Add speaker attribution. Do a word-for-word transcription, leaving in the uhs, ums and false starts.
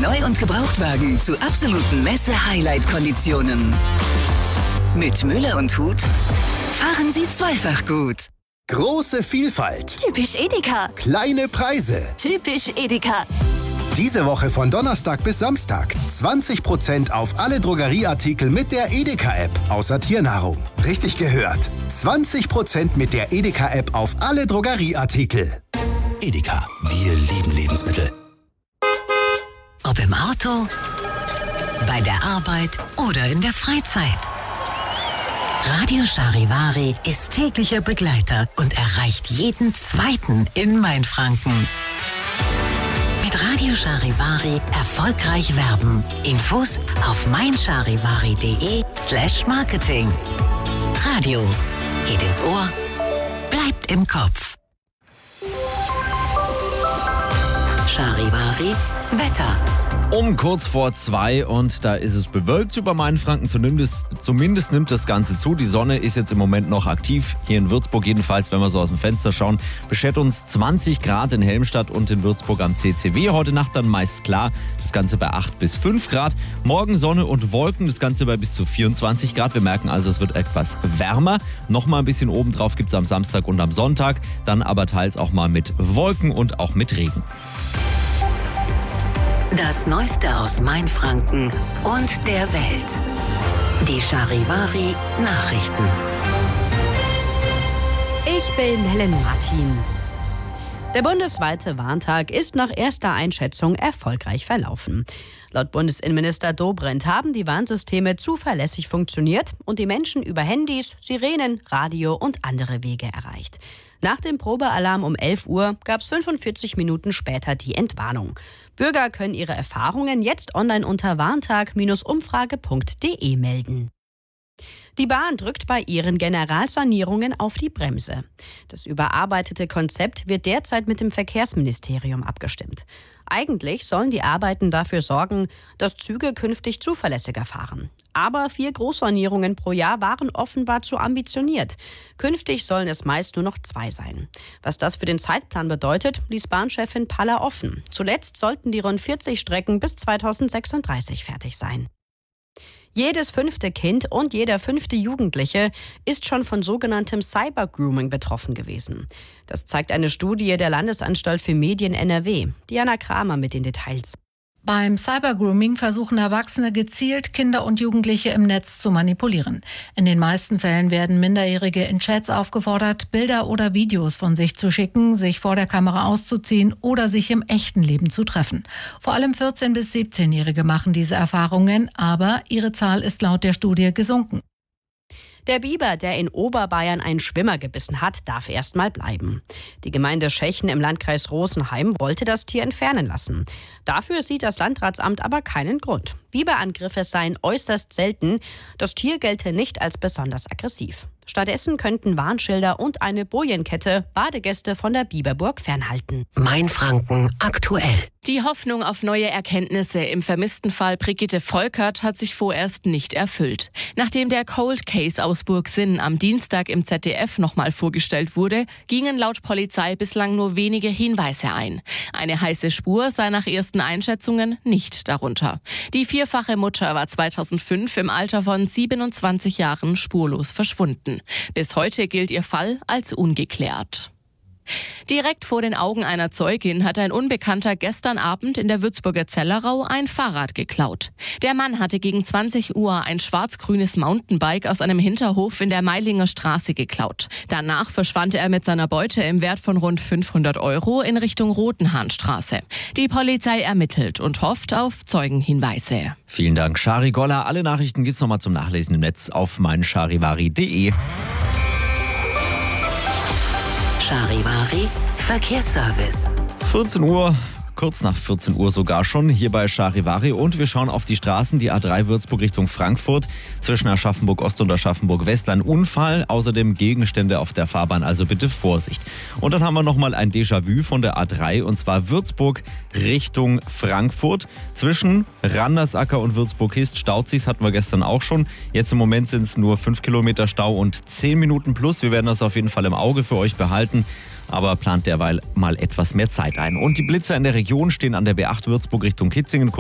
Speaker 1: Neu- und Gebrauchtwagen zu absoluten Messe-Highlight-Konditionen. Mit Müller und Huth fahren Sie zweifach gut.
Speaker 2: Große Vielfalt.
Speaker 3: Typisch Edeka.
Speaker 2: Kleine Preise.
Speaker 3: Typisch Edeka.
Speaker 2: Diese Woche von Donnerstag bis Samstag zwanzig Prozent auf alle Drogerieartikel mit der Edeka-App, außer Tiernahrung. Richtig gehört. zwanzig Prozent mit der Edeka-App auf alle Drogerieartikel. Edeka, wir lieben Lebensmittel.
Speaker 1: Ob im Auto, bei der Arbeit oder in der Freizeit. Radio Charivari ist täglicher Begleiter und erreicht jeden Zweiten in Mainfranken. Mit Radio Charivari erfolgreich werben. Infos auf meincharivari.de slash Marketing. Radio geht ins Ohr, bleibt im Kopf. Charivari Wetter.
Speaker 4: Um kurz vor zwei und da ist es bewölkt über Mainfranken. Zumindest, zumindest nimmt das Ganze zu. Die Sonne ist jetzt im Moment noch aktiv. Hier in Würzburg jedenfalls, wenn wir so aus dem Fenster schauen, beschert uns zwanzig Grad in Helmstadt und in Würzburg am C C W. Heute Nacht dann meist klar. Das Ganze bei acht bis fünf Grad. Morgen Sonne und Wolken. Das Ganze bei bis zu vierundzwanzig Grad. Wir merken also, es wird etwas wärmer. Nochmal ein bisschen obendrauf gibt es am Samstag und am Sonntag. Dann aber teils auch mal mit Wolken und auch mit Regen.
Speaker 1: Das Neueste aus Mainfranken und der Welt. Die Charivari Nachrichten.
Speaker 5: Ich bin Helen Martin. Der bundesweite Warntag ist nach erster Einschätzung erfolgreich verlaufen. Laut Bundesinnenminister Dobrindt haben die Warnsysteme zuverlässig funktioniert und die Menschen über Handys, Sirenen, Radio und andere Wege erreicht. Nach dem Probealarm um elf Uhr gab es fünfundvierzig Minuten später die Entwarnung. Bürger können ihre Erfahrungen jetzt online unter warntag Bindestrich umfrage Punkt de melden. Die Bahn drückt bei ihren Generalsanierungen auf die Bremse. Das überarbeitete Konzept wird derzeit mit dem Verkehrsministerium abgestimmt. Eigentlich sollen die Arbeiten dafür sorgen, dass Züge künftig zuverlässiger fahren. Aber vier Großsanierungen pro Jahr waren offenbar zu ambitioniert. Künftig sollen es meist nur noch zwei sein. Was das für den Zeitplan bedeutet, ließ Bahnchefin Paller offen. Zuletzt sollten die rund vierzig Strecken bis zweitausendsechsunddreißig fertig sein. Jedes fünfte Kind und jeder fünfte Jugendliche ist schon von sogenanntem Cybergrooming betroffen gewesen. Das zeigt eine Studie der Landesanstalt für Medien N R W. Diana Kramer mit den Details.
Speaker 6: Beim Cybergrooming versuchen Erwachsene gezielt, Kinder und Jugendliche im Netz zu manipulieren. In den meisten Fällen werden Minderjährige in Chats aufgefordert, Bilder oder Videos von sich zu schicken, sich vor der Kamera auszuziehen oder sich im echten Leben zu treffen. Vor allem vierzehn- bis siebzehnjährige machen diese Erfahrungen, aber ihre Zahl ist laut der Studie gesunken.
Speaker 5: Der Biber, der in Oberbayern einen Schwimmer gebissen hat, darf erst mal bleiben. Die Gemeinde Schechen im Landkreis Rosenheim wollte das Tier entfernen lassen. Dafür sieht das Landratsamt aber keinen Grund. Biberangriffe seien äußerst selten. Das Tier gelte nicht als besonders aggressiv. Stattdessen könnten Warnschilder und eine Bojenkette Badegäste von der Biberburg fernhalten.
Speaker 1: Mainfranken aktuell.
Speaker 7: Die Hoffnung auf neue Erkenntnisse im vermissten Fall Brigitte Volkert hat sich vorerst nicht erfüllt. Nachdem der Cold Case aus Burgsinn am Dienstag im Z D F nochmal vorgestellt wurde, gingen laut Polizei bislang nur wenige Hinweise ein. Eine heiße Spur sei nach ersten Einschätzungen nicht darunter. Die vierfache Mutter war zweitausendfünf im Alter von siebenundzwanzig Jahren spurlos verschwunden. Bis heute gilt ihr Fall als ungeklärt. Direkt vor den Augen einer Zeugin hat ein Unbekannter gestern Abend in der Würzburger Zellerau ein Fahrrad geklaut. Der Mann hatte gegen zwanzig Uhr ein schwarz-grünes Mountainbike aus einem Hinterhof in der Meilinger Straße geklaut. Danach verschwand er mit seiner Beute im Wert von rund fünfhundert Euro in Richtung Rotenhahnstraße. Die Polizei ermittelt und hofft auf Zeugenhinweise.
Speaker 4: Vielen Dank, Shari Goller. Alle Nachrichten gibt's nochmal zum Nachlesen im Netz auf meincharivari punkt de.
Speaker 1: Charivari Verkehrsservice.
Speaker 4: vierzehn Uhr, kurz nach vierzehn Uhr sogar schon, hier bei Charivari. Und wir schauen auf die Straßen, die A drei Würzburg Richtung Frankfurt. Zwischen Aschaffenburg-Ost und Aschaffenburg-West ein Unfall. Außerdem Gegenstände auf der Fahrbahn, also bitte Vorsicht. Und dann haben wir nochmal ein Déjà-vu von der A drei. Und zwar Würzburg Richtung Frankfurt. Zwischen Randersacker und Würzburg-Hist staut sich's, hatten wir gestern auch schon. Jetzt im Moment sind es nur fünf Kilometer Stau und zehn Minuten plus. Wir werden das auf jeden Fall im Auge für euch behalten. Aber plant derweil mal etwas mehr Zeit ein. Und die Blitzer in der Region stehen an der B acht Würzburg Richtung Kitzingen.